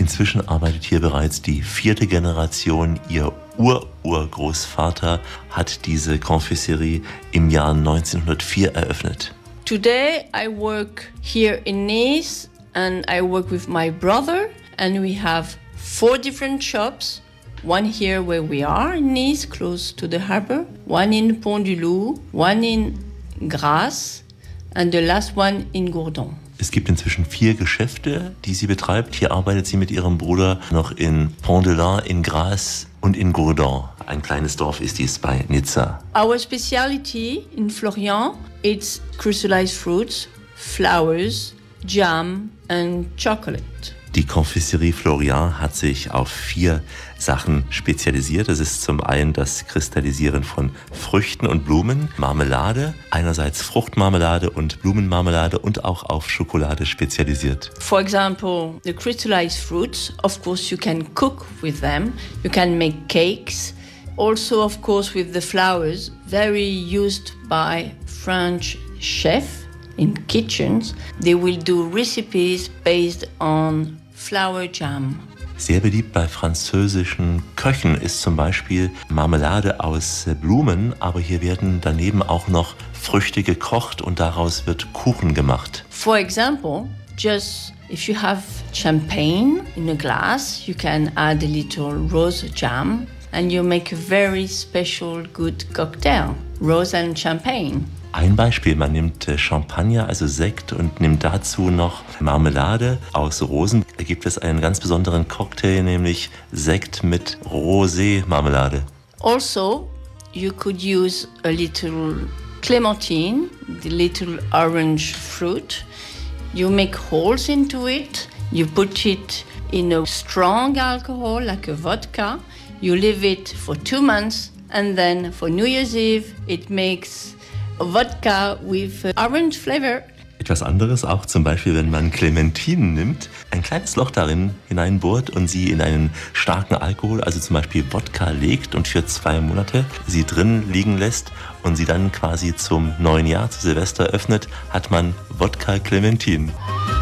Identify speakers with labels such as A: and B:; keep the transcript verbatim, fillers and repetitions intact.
A: Inzwischen arbeitet hier bereits die vierte Generation. Ihr Ur-Urgroßvater hat diese Confiserie im Jahr neunzehnhundertvier eröffnet.
B: Today I work here in Nice and I work with my brother and we have four different shops. One here where we are in Nice, close to the harbor. One in Pont-du-Loup, one in Grasse and the last one in Gourdon.
A: Es gibt inzwischen vier Geschäfte, die sie betreibt. Hier arbeitet sie mit ihrem Bruder noch in Pont-de-Loup, in Grasse und in Gourdon. Ein kleines Dorf ist dies bei Nizza.
B: Our specialty in Florian, it's crystallized fruits, flowers, jam and chocolate.
A: Die Confiserie Florian hat sich auf vier Sachen spezialisiert. Das ist zum einen das Kristallisieren von Früchten und Blumen, Marmelade, einerseits Fruchtmarmelade und Blumenmarmelade und auch auf Schokolade spezialisiert.
B: For example, the crystallized fruits, of course you can cook with them, you can make cakes. Also, of course, with the flowers, very used by French chefs in kitchens. They will do recipes based on flower jam.
A: Sehr beliebt bei französischen Köchen ist zum Beispiel Marmelade aus Blumen, aber hier werden daneben auch noch Früchte gekocht und daraus wird Kuchen gemacht.
B: For example, just if you have champagne in a glass, you can add a little rose jam and you make a very special good cocktail, rose and champagne.
A: Ein Beispiel, man nimmt Champagner, also Sekt, und nimmt dazu noch Marmelade aus Rosen. Da gibt es einen ganz besonderen Cocktail, nämlich Sekt mit Rosé-Marmelade.
B: Also, you could use a little clementine, the little orange fruit. You make holes into it. You put it in a strong alcohol, like a vodka. You leave it for two months, and then for New Year's Eve, it makes Vodka with orange flavor.
A: Etwas anderes auch zum Beispiel, wenn man Clementinen nimmt, ein kleines Loch darin hineinbohrt und sie in einen starken Alkohol, also zum Beispiel Wodka, legt und für zwei Monate sie drin liegen lässt und sie dann quasi zum neuen Jahr, zu Silvester öffnet, hat man Wodka Clementinen.